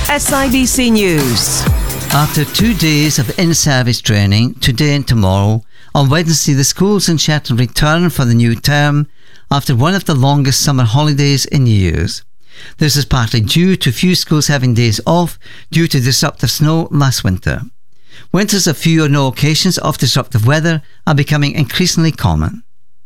SIBC News. After 2 days of in-service training, today and tomorrow, on Wednesday the schools in Shetland return for the new term after one of the longest summer holidays in years. This is partly due to few schools having days off due to disruptive snow last winter. Winters of few or no occasions of disruptive weather are becoming increasingly common.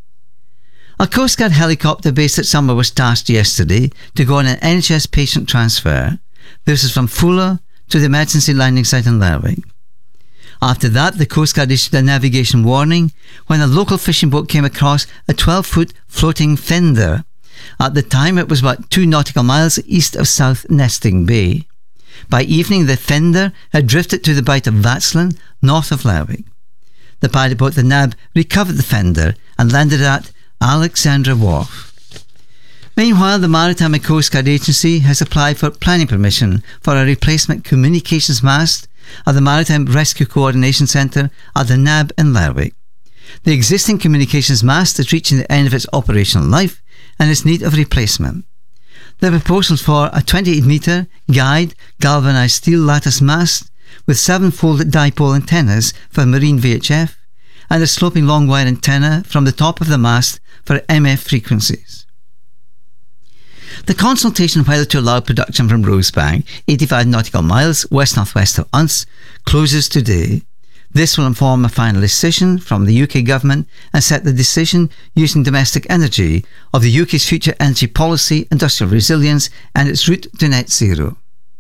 A Coast Guard helicopter based at Summer was tasked yesterday to go on an NHS patient transfer. This is from Fuller to the emergency landing site in Lerwick. After that, the Coast Guard issued a navigation warning when a local fishing boat came across a 12-foot floating fender. At the time, it was about 2 nautical miles east of South Nesting Bay. By evening, the fender had drifted to the Bight of Vatsland, north of Lerwick. The pilot boat, the NAB, recovered the fender and landed at Alexandra Wharf. Meanwhile, the Maritime and Coast Guard Agency has applied for planning permission for a replacement communications mast at the Maritime Rescue Coordination Centre at the NAB in Lerwick. The existing communications mast is reaching the end of its operational life and is in need of replacement. The proposal for a 28-metre guide galvanised steel lattice mast with 7-folded dipole antennas for marine VHF and a sloping long wire antenna from the top of the mast for MF frequencies. The consultation whether to allow production from Rosebank, 85 nautical miles west-northwest of Unst, closes today. This will inform a final decision from the UK government and set the decision using domestic energy of the UK's future energy policy, industrial resilience and its route to net zero.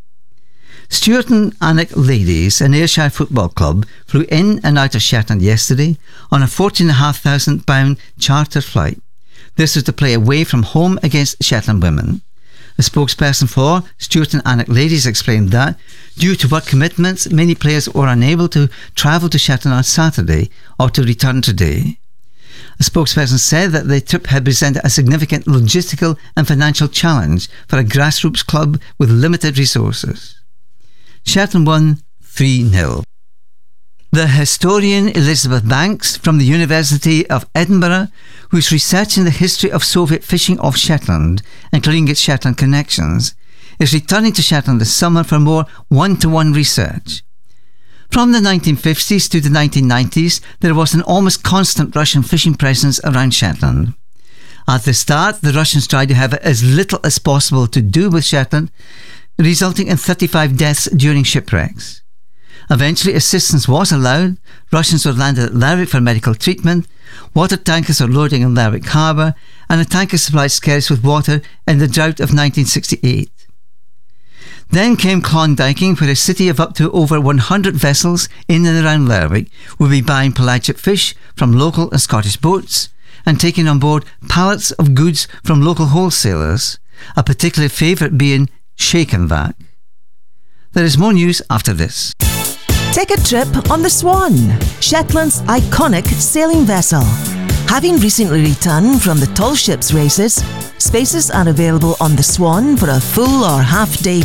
Stuart and Alnwick Ladies, an Ayrshire football club, flew in and out of Shetland yesterday on a £14,500 charter flight. This was to play away from home against Shetland women. A spokesperson for Stuart and Alnwick Ladies explained that, due to work commitments, many players were unable to travel to Shetland on Saturday or to return today. A spokesperson said that the trip had presented a significant logistical and financial challenge for a grassroots club with limited resources. Shetland won 3-0. The historian Elizabeth Banks from the University of Edinburgh, who's researching the history of Soviet fishing off Shetland, including its Shetland connections, is returning to Shetland this summer for more one-to-one research. From the 1950s to the 1990s, there was an almost constant Russian fishing presence around Shetland. At the start, the Russians tried to have as little as possible to do with Shetland, resulting in 35 deaths during shipwrecks. Eventually, assistance was allowed. Russians were landed at Lerwick for medical treatment, water tankers were loading in Lerwick Harbour, and a tanker supplied Skerries with water in the drought of 1968. Then came Klondiking, where a city of up to over 100 vessels in and around Lerwick would be buying pelagic fish from local and Scottish boats and taking on board pallets of goods from local wholesalers, a particular favourite being Shakenvac. There is more news after this. Take a trip on the Swan, Shetland's iconic sailing vessel. Having recently returned from the tall ships races, spaces are available on the Swan for a full or half-day